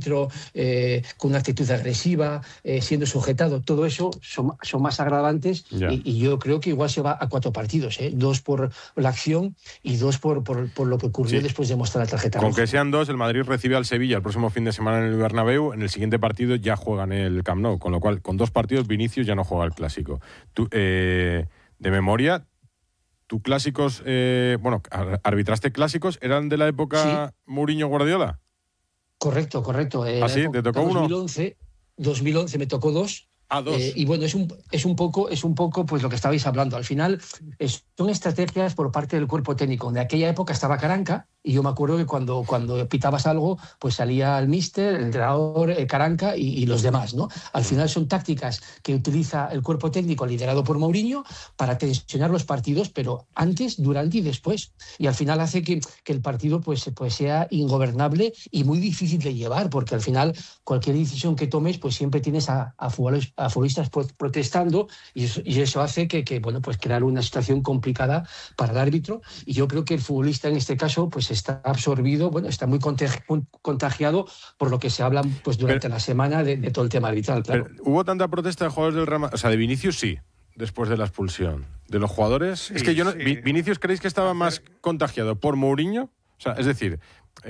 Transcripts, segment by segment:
árbitro con una actitud agresiva, siendo sujetado, todo eso son más agravantes y yo creo que igual se va a 4 partidos, 2 por la acción y 2 por lo que ocurrió después de mostrar la tarjeta roja. Con que sean 2, el Madrid recibe al Sevilla el próximo fin de semana en el Bernabéu. En el siguiente partido ya juegan el Camp Nou, con lo cual con 2 partidos Vinicius ya no juega el Clásico. Tú, de memoria, ¿tú clásicos, arbitraste clásicos? ¿Eran de la época Mourinho-Guardiola? Correcto. ¿Ah, sí? ¿Te tocó 2011 me tocó 2. Y bueno, es un poco pues lo que estabais hablando. Al final son estrategias por parte del cuerpo técnico. De aquella época estaba Caranca y yo me acuerdo que cuando pitabas algo, pues salía el míster, el entrenador, Caranca y los demás, ¿no? Al final son tácticas que utiliza el cuerpo técnico liderado por Mourinho para tensionar los partidos, pero antes, durante y después. Y al final hace que el partido pues sea ingobernable y muy difícil de llevar, porque al final cualquier decisión que tomes pues siempre tienes a futbolistas protestando y eso hace que pues crear una situación complicada para el árbitro. Y yo creo que el futbolista en este caso pues está absorbido, está muy contagiado por lo que se habla pues durante la semana de todo el tema arbitral. Claro. ¿Hubo tanta protesta de jugadores del Real Madrid? O sea, de Vinicius sí, después de la expulsión. ¿De los jugadores? Sí, es que yo no, ¿Vinicius creéis que estaba más contagiado por Mourinho? O sea, es decir,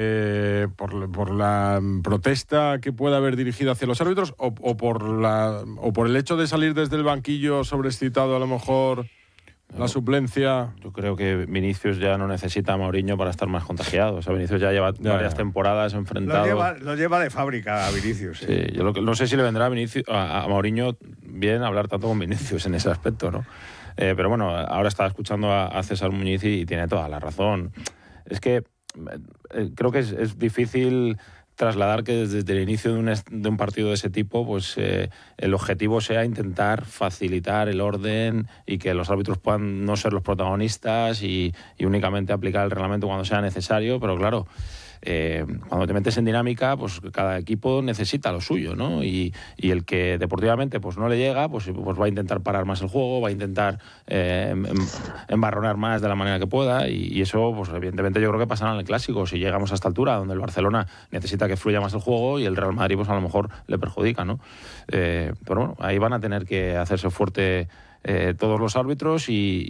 por la protesta que pueda haber dirigido hacia los árbitros o por el hecho de salir desde el banquillo sobreexcitado, a lo mejor la suplencia. Yo creo que Vinicius ya no necesita a Mourinho para estar más contagiado. O sea, Vinicius ya lleva varias temporadas enfrentado. Lo lleva de fábrica a Vinicius. Sí, yo no sé si le vendrá a Mourinho bien hablar tanto con Vinicius en ese aspecto, ¿no? Pero bueno, ahora estaba escuchando a César Muñiz y tiene toda la razón. Es que creo que es difícil trasladar que desde el inicio de un partido de ese tipo pues el objetivo sea intentar facilitar el orden y que los árbitros puedan no ser los protagonistas y únicamente aplicar el reglamento cuando sea necesario, pero claro, cuando te metes en dinámica, pues cada equipo necesita lo suyo, ¿no? Y el que deportivamente pues no le llega, pues va a intentar parar más el juego, va a intentar embarronar más de la manera que pueda y eso, pues evidentemente yo creo que pasará en el Clásico. Si llegamos a esta altura, donde el Barcelona necesita que fluya más el juego y el Real Madrid pues a lo mejor le perjudica, ¿no? Pero bueno, ahí van a tener que hacerse fuerte todos los árbitros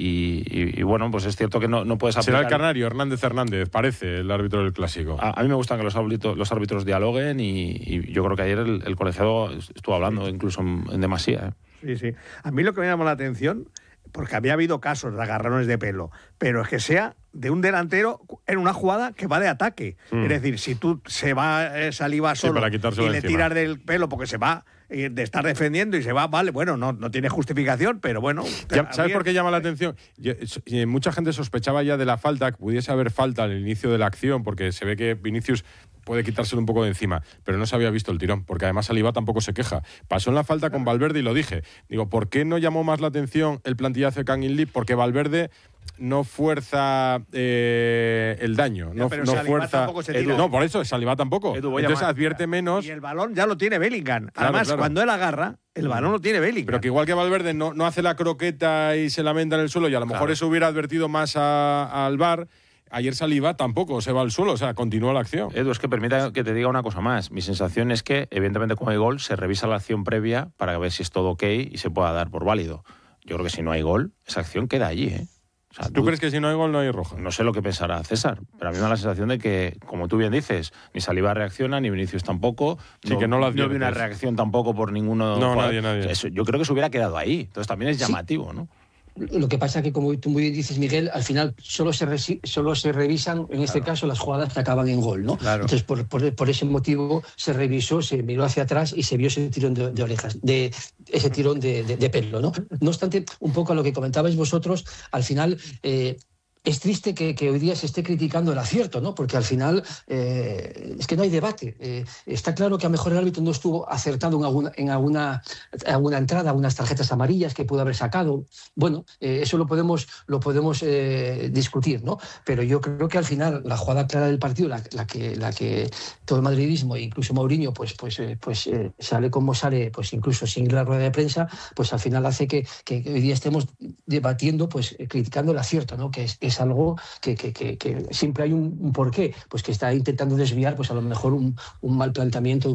y bueno, pues es cierto que no puedes aplicar... Será el canario Hernández, parece, el árbitro del Clásico. A mí me gusta que los árbitros dialoguen y yo creo que ayer el colegiado estuvo hablando incluso en demasía. Sí. A mí lo que me llamó la atención, porque había habido casos de agarrones de pelo, pero es que sea de un delantero en una jugada que va de ataque. Es decir, si tú Saliba solo y le tiras del pelo porque se va de estar defendiendo y se va, vale, bueno, no tiene justificación, pero bueno... ¿Sabes por qué llama la atención? Mucha gente sospechaba ya de la falta, que pudiese haber falta al inicio de la acción, porque se ve que Vinicius puede quitárselo un poco de encima, pero no se había visto el tirón, porque además Saliba tampoco se queja. Pasó en la falta con Valverde y lo dije. Digo, ¿por qué no llamó más la atención el plantillazo de Kang In Lee? Porque Valverde no fuerza el daño, no fuerza... No, por eso Saliba tampoco. Entonces advierte menos. Y el balón ya lo tiene Bellingham. Además, cuando él agarra, el balón lo tiene Bellingham. Pero que igual que Valverde no hace la croqueta y se lamenta en el suelo, y a lo mejor eso hubiera advertido más al VAR. Ayer Saliba tampoco se va al suelo, o sea, continúa la acción. Edu, es que permita que te diga una cosa más. Mi sensación es que, evidentemente, como hay gol, se revisa la acción previa para ver si es todo ok y se pueda dar por válido. Yo creo que si no hay gol, esa acción queda allí, ¿eh? O sea, ¿Tú crees que si no hay gol no hay roja? No sé lo que pensará César, pero a mí me da la sensación de que, como tú bien dices, ni Saliba reacciona, ni Vinicius tampoco. Sí, que no lo vi una reacción tampoco por ninguno. No, nadie. O sea, eso, yo creo que se hubiera quedado ahí. Entonces también es llamativo, ¿no? Lo que pasa es que, como tú muy bien dices, Miguel, al final solo se revisan, en este caso, las jugadas que acaban en gol, ¿no? Claro. Entonces, por ese motivo, se revisó, se miró hacia atrás y se vio ese tirón de orejas, ese tirón de pelo, ¿no? No obstante, un poco a lo que comentabais vosotros, al final... es triste que hoy día se esté criticando el acierto, ¿no? Porque al final es que no hay debate. Está claro que a lo mejor el árbitro no estuvo acertado en alguna entrada, algunas tarjetas amarillas que pudo haber sacado. Bueno, eso lo podemos discutir, ¿no? Pero yo creo que al final la jugada clara del partido, la que todo el madridismo e incluso Mourinho pues sale como sale, pues incluso sin la rueda de prensa, pues al final hace que hoy día estemos debatiendo, pues criticando el acierto, ¿no? Que es algo que siempre hay un porqué, pues que está intentando desviar pues a lo mejor un mal planteamiento